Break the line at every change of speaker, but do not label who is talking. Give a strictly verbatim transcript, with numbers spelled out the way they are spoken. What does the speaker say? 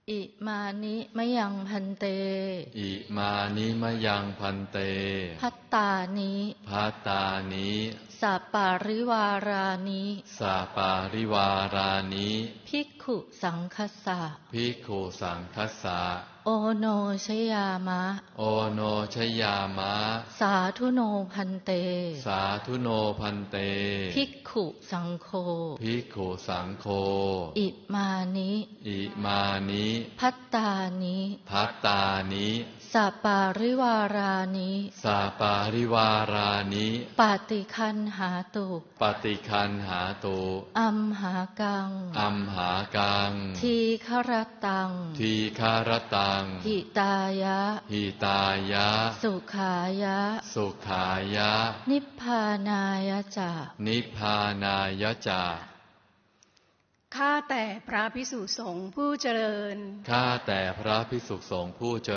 อิมานิมะยังพันเต
อิมานิมะยังพันเต
ภัตตานิ
ภัตตานิ
สัปปาริวารานิ
สัปปาริวารานิ
ภิกขุสังคัสสะ
ภิกขุสังคัสสะ
โอโนชยามะ
โอโนชยามะ
สาธุโนพันเต
สาธุโนพันเต
ภิกขุสังโฆ
ภิกขุสังโฆ
อิมานิ
อิมานิ
ภัตตานิ
ภัตตานิ
สัปปาริวารานิ
สัปปาริวารานิ
ปฏิคันหาตุ
ปฏิคันหาตุ
อัมหากัง
อัมหากัง
ทีฆรตัง
ทีฆารตัง
หิตายะ
หิตายะ
สุขายะ
สุขายะ
นิพพานายะจา
นิพพานายะจา
ข้าแต่พระภิกษุสงฆ์ผู้เจริญ
ข้าแต่พระภิกษุสงฆ์ผู้เจริญ